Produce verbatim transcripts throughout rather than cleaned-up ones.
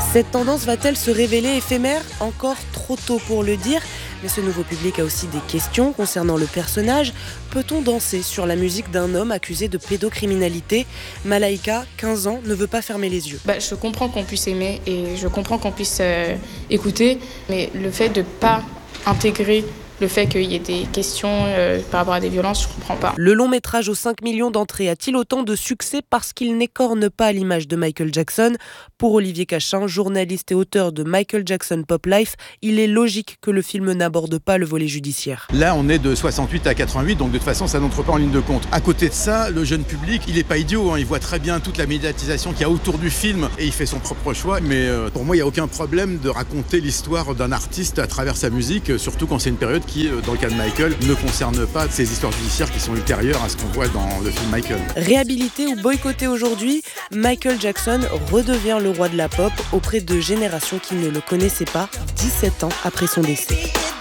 Cette tendance va-t-elle se révéler éphémère ? Encore trop tôt pour le dire. Mais ce nouveau public a aussi des questions concernant le personnage. Peut-on danser sur la musique d'un homme accusé de pédocriminalité ? Malaïka, quinze ans, ne veut pas fermer les yeux. Bah, je comprends qu'on puisse aimer et je comprends qu'on puisse euh, écouter, mais le fait de ne pas intégrer le fait qu'il y ait des questions euh, par rapport à des violences, je ne comprends pas. Le long métrage aux cinq millions d'entrées a-t-il autant de succès parce qu'il n'écorne pas l'image de Michael Jackson ? Pour Olivier Cachin, journaliste et auteur de Michael Jackson Pop Life, il est logique que le film n'aborde pas le volet judiciaire. Là, on est de soixante-huit à quatre-vingt-huit, donc de toute façon, ça n'entre pas en ligne de compte. À côté de ça, le jeune public, il n'est pas idiot, hein, il voit très bien toute la médiatisation qu'il y a autour du film et il fait son propre choix. Mais euh, pour moi, il n'y a aucun problème de raconter l'histoire d'un artiste à travers sa musique, surtout quand c'est une période qui, dans le cas de Michael, ne concerne pas ces histoires judiciaires qui sont ultérieures à ce qu'on voit dans le film Michael. Réhabilité ou boycotté aujourd'hui, Michael Jackson redevient le roi de la pop auprès de générations qui ne le connaissaient pas dix-sept ans après son décès.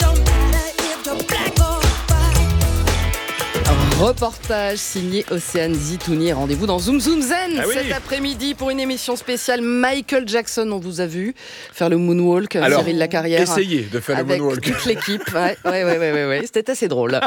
Reportage signé Océane Zitouni. Rendez-vous dans Zoom Zoom Zen ah oui. cet après-midi pour une émission spéciale Michael Jackson. On vous a vu faire le moonwalk, Alors, Cyril Lacarrière. Essayez de faire le moonwalk. Avec toute l'équipe. Ouais, ouais, ouais, ouais, ouais, ouais. C'était assez drôle.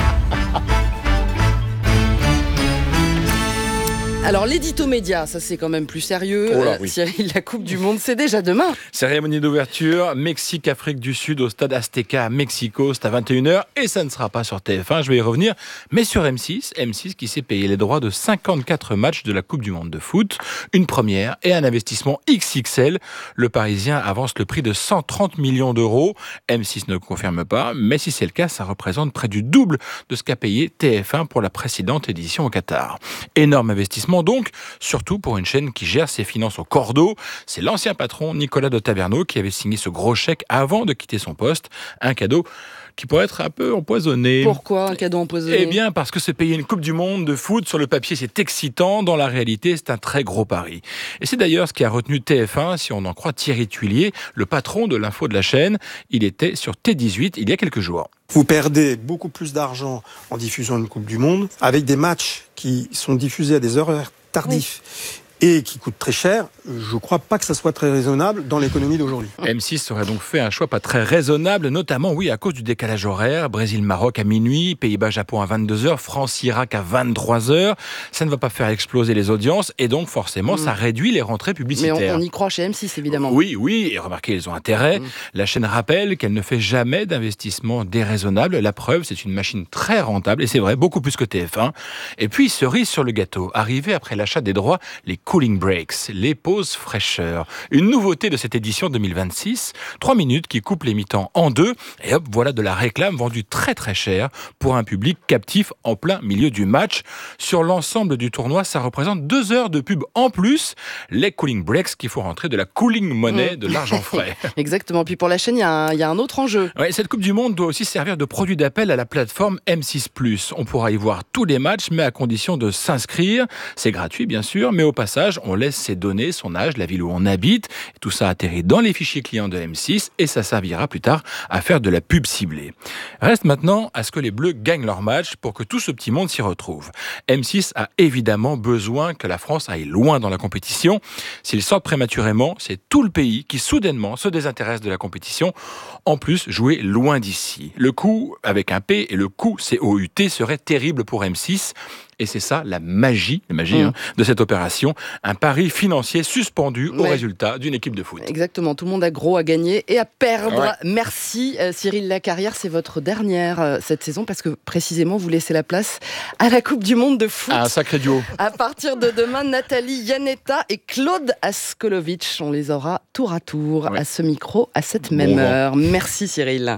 Alors, l'édito média, ça c'est quand même plus sérieux. Oh là, oui. Cyril, la Coupe du Monde, c'est déjà demain. Cérémonie d'ouverture, Mexique-Afrique du Sud au stade Azteca à Mexico, c'est à vingt et une heures. Et ça ne sera pas sur T F un, je vais y revenir, mais sur M six. M six qui s'est payé les droits de cinquante-quatre matchs de la Coupe du Monde de foot. Une première et un investissement X X L. Le Parisien avance le prix de cent trente millions d'euros. M six ne confirme pas, mais si c'est le cas, ça représente près du double de ce qu'a payé T F un pour la précédente édition au Qatar. Énorme investissement donc, surtout pour une chaîne qui gère ses finances au cordeau. C'est l'ancien patron Nicolas de Taverneau qui avait signé ce gros chèque avant de quitter son poste. Un cadeau qui pourrait être un peu empoisonné. Pourquoi un cadeau empoisonné ? Eh bien, parce que se payer une Coupe du Monde de foot, sur le papier, c'est excitant. Dans la réalité, c'est un très gros pari. Et c'est d'ailleurs ce qui a retenu T F un, si on en croit Thierry Tuillier, le patron de l'info de la chaîne. Il était sur T dix-huit il y a quelques jours. Vous perdez beaucoup plus d'argent en diffusant une Coupe du Monde avec des matchs qui sont diffusés à des heures tardives. Oui. Et qui coûte très cher, je ne crois pas que ça soit très raisonnable dans l'économie d'aujourd'hui. M six aurait donc fait un choix pas très raisonnable, notamment, oui, à cause du décalage horaire. Brésil-Maroc à minuit, Pays-Bas-Japon à vingt-deux heures, France-Irak à vingt-trois heures. Ça ne va pas faire exploser les audiences et donc, forcément, mmh. ça réduit les rentrées publicitaires. Mais on, on y croit chez M six, évidemment. Oui, oui, et remarquez, ils ont intérêt. Mmh. La chaîne rappelle qu'elle ne fait jamais d'investissement déraisonnable. La preuve, c'est une machine très rentable, et c'est vrai, beaucoup plus que T F un. Et puis, cerise sur le gâteau, arrivé après l'achat des droits, les cooling breaks, les pauses fraîcheur. Une nouveauté de cette édition deux mille vingt-six, trois minutes qui coupent les mi-temps en deux, et hop, voilà de la réclame vendue très très cher pour un public captif en plein milieu du match. Sur l'ensemble du tournoi, ça représente deux heures de pub en plus, les cooling breaks qui font rentrer de la cooling money, mmh. de l'argent frais. Exactement, puis pour la chaîne, il y, y a un autre enjeu. Ouais, cette Coupe du Monde doit aussi servir de produit d'appel à la plateforme M six plus. On pourra y voir tous les matchs, mais à condition de s'inscrire. C'est gratuit bien sûr, mais au passage, on laisse ses données, son âge, la ville où on habite. Tout ça atterrit dans les fichiers clients de M six et ça servira plus tard à faire de la pub ciblée. Reste maintenant à ce que les Bleus gagnent leur match pour que tout ce petit monde s'y retrouve. M six a évidemment besoin que la France aille loin dans la compétition. S'ils sortent prématurément, c'est tout le pays qui soudainement se désintéresse de la compétition. En plus, jouer loin d'ici. Le coût avec un P et le coût C O U T serait terrible pour M six. Et c'est ça la magie, la magie mmh. hein, de cette opération, un pari financier suspendu au ouais. résultat d'une équipe de foot. Exactement, tout le monde a gros à gagner et à perdre. Ouais. Merci euh, Cyril Lacarrière, c'est votre dernière euh, cette saison parce que précisément vous laissez la place à la Coupe du Monde de foot. Un sacré duo. À partir de demain, Nathalie Yanetta et Claude Askolovitch, on les aura tour à tour ouais. à ce micro à cette bon même vent. heure. Merci Cyril.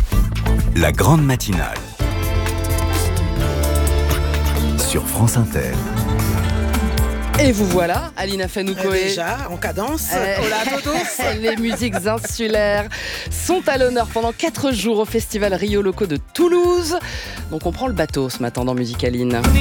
La grande matinale. Sur France Inter. Et vous voilà, Alina Fenoukoé. Déjà, en cadence. Euh, les musiques insulaires sont à l'honneur pendant quatre jours au Festival Rio Loco de Toulouse. Donc on prend le bateau ce matin dans Musicaline.